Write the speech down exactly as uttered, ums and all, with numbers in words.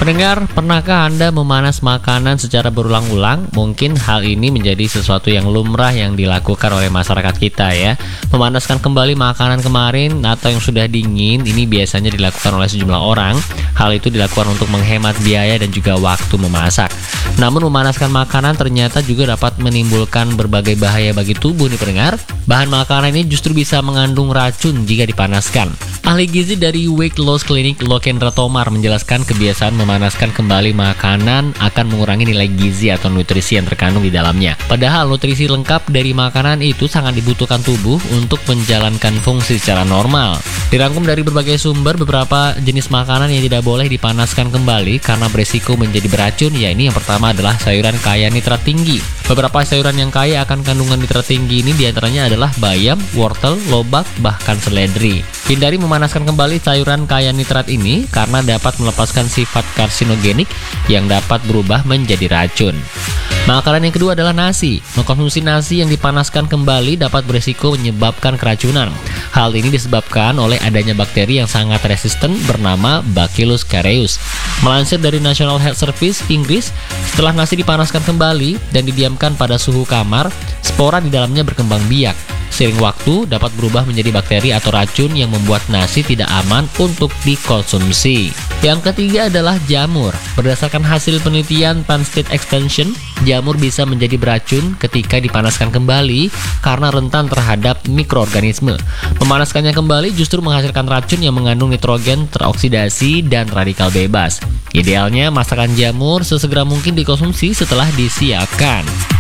Pendengar, pernahkah Anda memanas makanan secara berulang-ulang? Mungkin hal ini menjadi sesuatu yang lumrah yang dilakukan oleh masyarakat kita ya. Memanaskan kembali makanan kemarin atau yang sudah dingin, ini biasanya dilakukan oleh sejumlah orang. Hal itu dilakukan untuk menghemat biaya dan juga waktu memasak. Namun memanaskan makanan ternyata juga dapat menimbulkan berbagai bahaya bagi tubuh nih pendengar. Bahan makanan ini justru bisa mengandung racun jika dipanaskan. Ahli gizi dari Weight Loss Clinic Lokendra Tomar menjelaskan kebiasaan memanaskan kembali makanan akan mengurangi nilai gizi atau nutrisi yang terkandung di dalamnya. Padahal nutrisi lengkap dari makanan itu sangat dibutuhkan tubuh untuk menjalankan fungsi secara normal. Dirangkum dari berbagai sumber, beberapa jenis makanan yang tidak boleh dipanaskan kembali karena beresiko menjadi beracun, yaitu yang pertama adalah sayuran kaya nitrat tinggi. Beberapa sayuran yang kaya akan kandungan nitrat tinggi ini diantaranya adalah bayam, wortel, lobak, bahkan seledri. Hindari memanaskan kembali sayuran kaya nitrat ini karena dapat melepaskan sifat karsinogenik yang dapat berubah menjadi racun. Makanan yang kedua adalah nasi. Mengkonsumsi nasi yang dipanaskan kembali dapat berisiko menyebabkan keracunan. Hal ini disebabkan oleh adanya bakteri yang sangat resisten bernama Bacillus cereus. Melansir dari National Health Service Inggris, setelah nasi dipanaskan kembali dan didiamkan pada suhu kamar, spora di dalamnya berkembang biak. Seiring waktu dapat berubah menjadi bakteri atau racun yang membuat nasi tidak aman untuk dikonsumsi. Yang ketiga adalah jamur. Berdasarkan hasil penelitian Penn State Extension, jamur bisa menjadi beracun ketika dipanaskan kembali karena rentan terhadap mikroorganisme. Memanaskannya kembali justru menghasilkan racun yang mengandung nitrogen teroksidasi dan radikal bebas. Idealnya masakan jamur sesegera mungkin dikonsumsi setelah disiapkan.